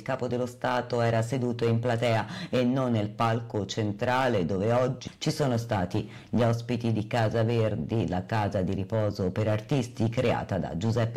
capo dello Stato era seduto in platea e non nel palco centrale dove oggi ci sono stati gli ospiti di Casa Verdi, la casa di riposo per artisti creata da Giuseppe